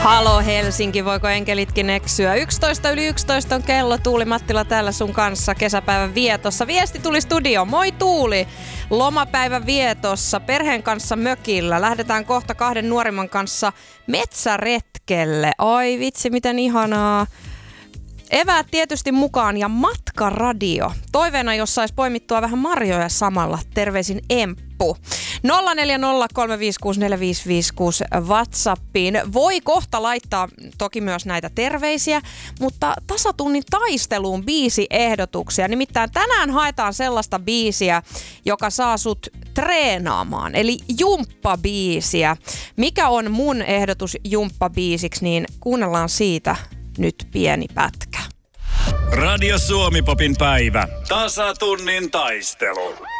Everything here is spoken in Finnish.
Halo Helsinki, voiko enkelitkin eksyä? 11:11 on kello. Tuuli Mattila täällä sun kanssa kesäpäivän vietossa. Viesti tuli studioon. Moi Tuuli! Lomapäivän vietossa perheen kanssa mökillä. Lähdetään kohta 2 nuorimman kanssa metsäretkelle. Ai vitsi, miten ihanaa. Eväät tietysti mukaan ja matkaradio. Toiveena, jos sais poimittua vähän marjoja samalla. Terveisin Emppu. 0403564556 WhatsAppiin. Voi kohta laittaa toki myös näitä terveisiä, mutta tasatunnin taisteluun biisiehdotuksia. Nimittäin tänään haetaan sellaista biisiä, joka saa sut treenaamaan, eli jumppabiisiä. Mikä on mun ehdotus jumppabiisiksi, niin kuunnellaan siitä nyt pieni pätkä. Radio Suomi Popin päivä. Tasatunnin taistelu.